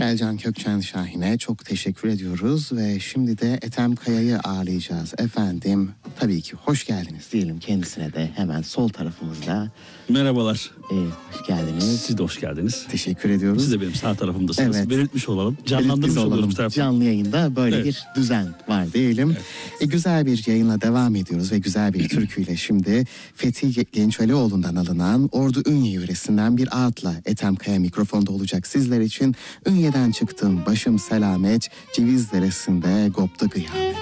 Selcan Kökçen Şahin'e çok teşekkür ediyoruz ve şimdi de Ethem Kaya'yı ağırlayacağız efendim. Tabii ki hoş geldiniz diyelim kendisine de hemen sol tarafımızda. Merhabalar. Hoş geldiniz. Siz de hoş geldiniz. Teşekkür ediyoruz. Siz de benim sağ tarafımdasınız. Evet. Belirtmiş olalım. Canlandırmış olalım bu tarafı. Canlı yayında böyle Evet. bir düzen var diyelim. Güzel bir yayınla devam ediyoruz ve güzel bir türküyle şimdi Fethi Gençalioğlu'ndan alınan Ordu Ünye yöresinden bir ağıtla Ethem Kaya mikrofonda olacak sizler için. Ünye'den çıktım başım selamet, Ceviz Deresi'nde koptu kıyamet.